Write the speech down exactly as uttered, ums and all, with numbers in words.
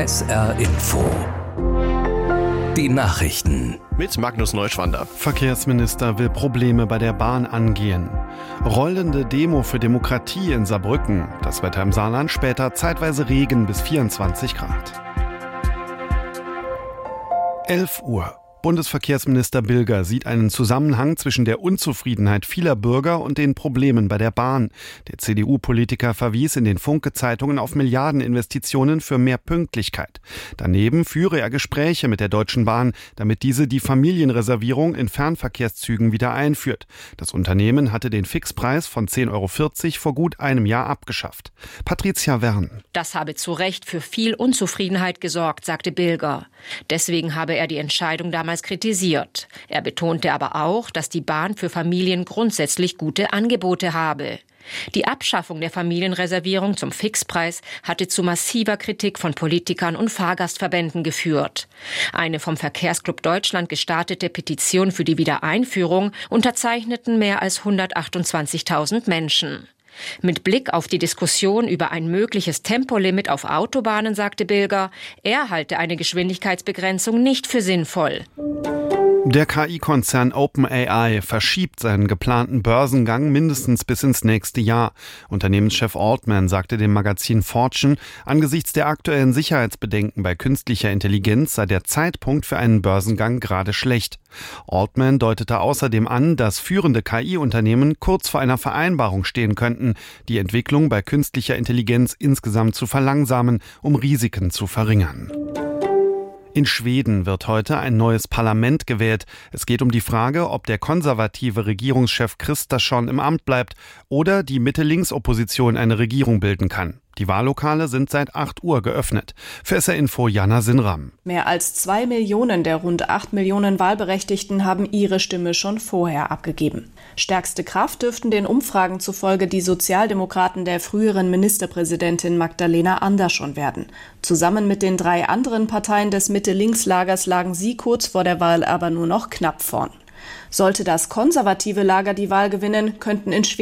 S R Info. Die Nachrichten. Mit Magnus Neuschwander. Verkehrsminister will Probleme bei der Bahn angehen. Rollende Demo für Demokratie in Saarbrücken. Das Wetter im Saarland, später zeitweise Regen bis vierundzwanzig Grad. elf Uhr. Bundesverkehrsminister Bilger sieht einen Zusammenhang zwischen der Unzufriedenheit vieler Bürger und den Problemen bei der Bahn. Der C D U-Politiker verwies in den Funke-Zeitungen auf Milliardeninvestitionen für mehr Pünktlichkeit. Daneben führe er Gespräche mit der Deutschen Bahn, damit diese die Familienreservierung in Fernverkehrszügen wieder einführt. Das Unternehmen hatte den Fixpreis von zehn Euro vierzig vor gut einem Jahr abgeschafft. Patricia Wern. Das habe zu Recht für viel Unzufriedenheit gesorgt, sagte Bilger. Deswegen habe er die Entscheidung damals kritisiert. Er betonte aber auch, dass die Bahn für Familien grundsätzlich gute Angebote habe. Die Abschaffung der Familienreservierung zum Fixpreis hatte zu massiver Kritik von Politikern und Fahrgastverbänden geführt. Eine vom Verkehrsclub Deutschland gestartete Petition für die Wiedereinführung unterzeichneten mehr als hundertachtundzwanzigtausend Menschen. Mit Blick auf die Diskussion über ein mögliches Tempolimit auf Autobahnen sagte Bilger, er halte eine Geschwindigkeitsbegrenzung nicht für sinnvoll. Der K I-Konzern OpenAI verschiebt seinen geplanten Börsengang mindestens bis ins nächste Jahr. Unternehmenschef Altman sagte dem Magazin Fortune, angesichts der aktuellen Sicherheitsbedenken bei künstlicher Intelligenz sei der Zeitpunkt für einen Börsengang gerade schlecht. Altman deutete außerdem an, dass führende K I-Unternehmen kurz vor einer Vereinbarung stehen könnten, die Entwicklung bei künstlicher Intelligenz insgesamt zu verlangsamen, um Risiken zu verringern. In Schweden wird heute ein neues Parlament gewählt. Es geht um die Frage, ob der konservative Regierungschef Kristersson im Amt bleibt oder die Mitte-Links-Opposition eine Regierung bilden kann. Die Wahllokale sind seit acht Uhr geöffnet. Für S R Info Jana Sinram. Mehr als zwei Millionen der rund acht Millionen Wahlberechtigten haben ihre Stimme schon vorher abgegeben. Stärkste Kraft dürften den Umfragen zufolge die Sozialdemokraten der früheren Ministerpräsidentin Magdalena Andersson werden. Zusammen mit den drei anderen Parteien des Mitte-Links-Lagers lagen sie kurz vor der Wahl aber nur noch knapp vorn. Sollte das konservative Lager die Wahl gewinnen, könnten in Schweden